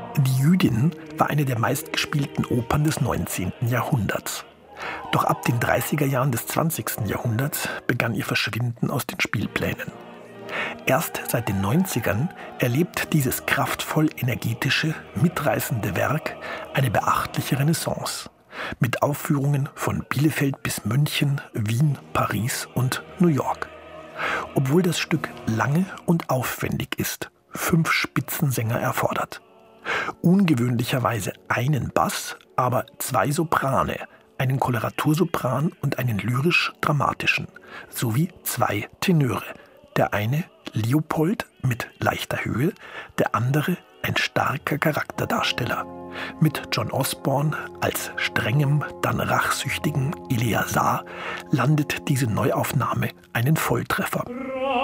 Die Jüdin war eine der meistgespielten Opern des 19. Jahrhunderts. Doch ab den 30er Jahren des 20. Jahrhunderts begann ihr Verschwinden aus den Spielplänen. Erst seit den 90ern erlebt dieses kraftvoll energetische, mitreißende Werk eine beachtliche Renaissance. Mit Aufführungen von Bielefeld bis München, Wien, Paris und New York. Obwohl das Stück lange und aufwendig ist, 5 Spitzensänger erfordert. Ungewöhnlicherweise einen Bass, aber 2 Soprane, einen Koloratursopran und einen lyrisch-dramatischen, sowie 2 Tenöre. Der eine Leopold mit leichter Höhe, der andere ein starker Charakterdarsteller. Mit John Osborne als strengem, dann rachsüchtigen Eleazar landet diese Neuaufnahme einen Volltreffer.